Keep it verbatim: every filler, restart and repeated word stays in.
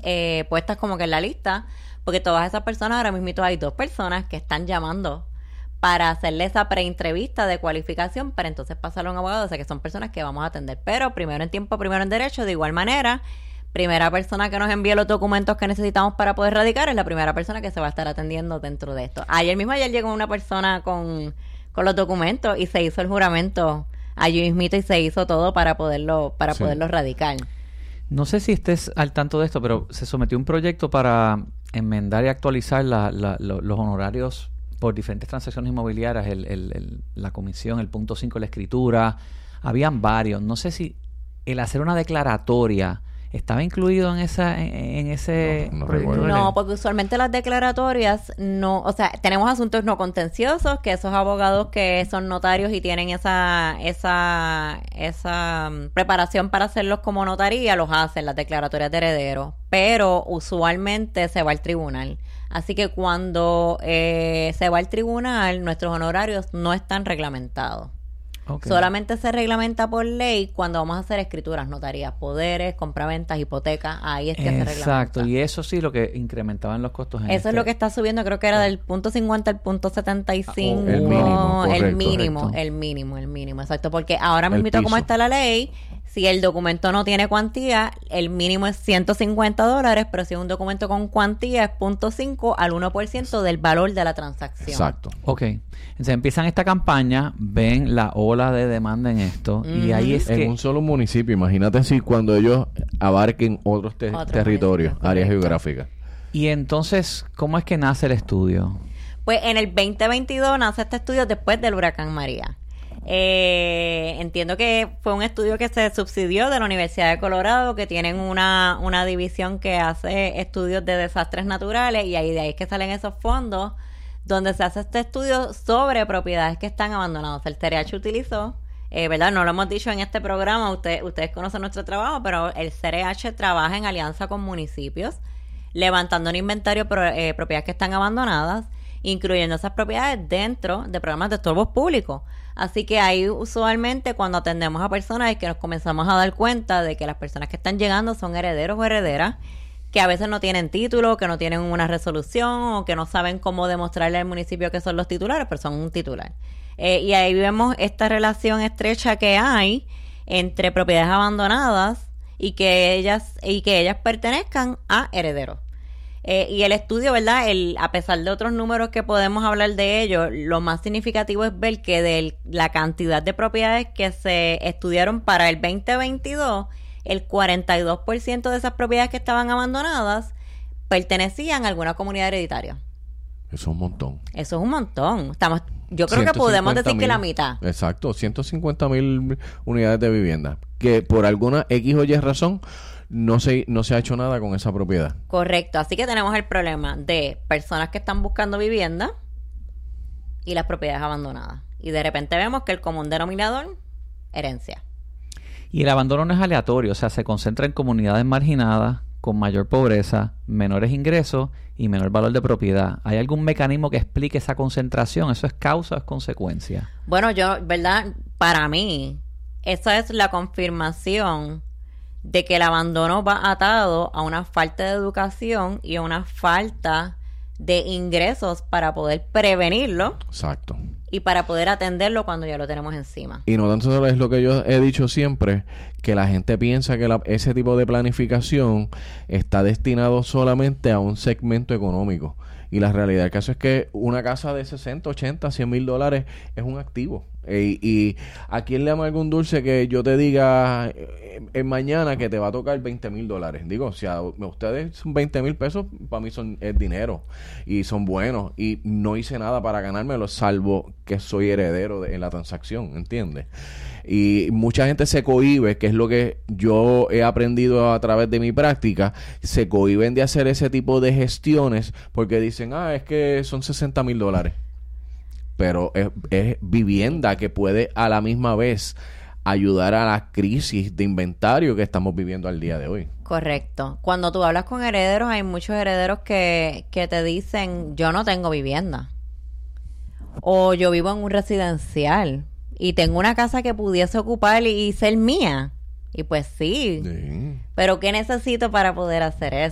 eh, puestas como que en la lista, porque todas esas personas, ahora mismo hay dos personas que están llamando para hacerle esa preentrevista de cualificación para entonces pasarlo a un abogado, o sea que son personas que vamos a atender. Pero primero en tiempo, primero en derecho, de igual manera, primera persona que nos envíe los documentos que necesitamos para poder radicar es la primera persona que se va a estar atendiendo dentro de esto. Ayer mismo, ayer llegó una persona con, con los documentos y se hizo el juramento allí mismito y se hizo todo para poderlo, para sí. poderlo radicar. No sé si estés al tanto de esto, pero se sometió un proyecto para enmendar y actualizar la, la, lo, los honorarios por diferentes transacciones inmobiliarias, el, el, el, la comisión, el punto cinco, la escritura. Habían varios. No sé si el hacer una declaratoria estaba incluido en esa en, en ese no, no proyecto. recuerdo. No, porque usualmente las declaratorias no, o sea, tenemos asuntos no contenciosos, que esos abogados que son notarios y tienen esa esa esa um, preparación para hacerlos como notaría, los hacen las declaratorias de herederos, pero usualmente se va al tribunal. Así que cuando eh, se va al tribunal, nuestros honorarios no están reglamentados. Okay. Solamente se reglamenta por ley cuando vamos a hacer escrituras, notarías, poderes, compraventas, hipotecas, ahí es que Exacto, se reglamenta. Exacto, y eso sí lo que incrementaban los costos en Eso este. es lo que está subiendo, creo que era del punto cincuenta al punto setenta y cinco. El mínimo, correcto, el mínimo, correcto. el mínimo, el mínimo, exacto, porque ahora mismo piso. como está la ley, si el documento no tiene cuantía, el mínimo es ciento cincuenta dólares, pero si es un documento con cuantía es cero punto cinco al uno por ciento del valor de la transacción. Exacto. Ok, entonces empiezan esta campaña, ven la ola de demanda en esto, mm-hmm. y ahí es en que... En un solo municipio, imagínate si cuando ellos abarquen otros te- Otro territorios, municipio, áreas correcto. geográficas. Y entonces, ¿cómo es que nace el estudio? Pues en el veinte veintidós nace este estudio después del huracán María. Eh, entiendo que fue un estudio que se subsidió de la Universidad de Colorado, que tienen una, una división que hace estudios de desastres naturales, y ahí de ahí es que salen esos fondos donde se hace este estudio sobre propiedades que están abandonadas. El C R H utilizó, eh, ¿verdad? No lo hemos dicho en este programa, usted, ustedes conocen nuestro trabajo, pero el C R H trabaja en alianza con municipios, levantando un inventario de eh, propiedades que están abandonadas, incluyendo esas propiedades dentro de programas de estorbos públicos. Así que ahí usualmente cuando atendemos a personas es que nos comenzamos a dar cuenta de que las personas que están llegando son herederos o herederas que a veces no tienen título, que no tienen una resolución o que no saben cómo demostrarle al municipio que son los titulares, pero son un titular. Eh, y ahí vemos esta relación estrecha que hay entre propiedades abandonadas y que ellas y que ellas pertenezcan a herederos. Eh, y el estudio, ¿verdad? El, a pesar de otros números que podemos hablar de ellos, lo más significativo es ver que de la cantidad de propiedades que se estudiaron para el veinte veintidós, el cuarenta y dos por ciento de esas propiedades que estaban abandonadas pertenecían a alguna comunidad hereditaria. Eso es un montón. Eso es un montón. Estamos, yo creo que podemos decir que la mitad. Exacto, ciento cincuenta mil unidades de vivienda. Que por alguna X o Y razón no se, no se ha hecho nada con esa propiedad. Correcto. Así que tenemos el problema de personas que están buscando vivienda y las propiedades abandonadas. Y de repente vemos que el común denominador, herencia. Y el abandono no es aleatorio, o sea, se concentra en comunidades marginadas, con mayor pobreza, menores ingresos y menor valor de propiedad. ¿Hay algún mecanismo que explique esa concentración? ¿Eso es causa o es consecuencia? Bueno, yo, ¿verdad? Para mí, esa es la confirmación de que el abandono va atado a una falta de educación y a una falta de ingresos para poder prevenirlo. Exacto. Y para poder atenderlo cuando ya lo tenemos encima. Y no tanto es lo que yo he dicho siempre, que la gente piensa que la, ese tipo de planificación está destinado solamente a un segmento económico. Y la realidad del caso es que una casa de sesenta, ochenta, cien mil dólares es un activo. E, y a quién le amarga un dulce que yo te diga eh, eh, mañana que te va a tocar veinte mil dólares. Digo, si a ustedes son veinte mil pesos, para mí son es dinero y son buenos. Y no hice nada para ganármelo, salvo que soy heredero de, en la transacción, ¿entiendes? Y mucha gente se cohíbe, que es lo que yo he aprendido a través de mi práctica, se cohíben de hacer ese tipo de gestiones porque dicen, ah, es que son sesenta mil dólares. Pero es, es vivienda que puede a la misma vez ayudar a la crisis de inventario que estamos viviendo al día de hoy. Correcto. Cuando tú hablas con herederos, hay muchos herederos que, que te dicen, yo no tengo vivienda. O yo vivo en un residencial y tengo una casa que pudiese ocupar y, y ser mía. Y pues sí. Sí. Pero ¿qué necesito para poder hacer eso?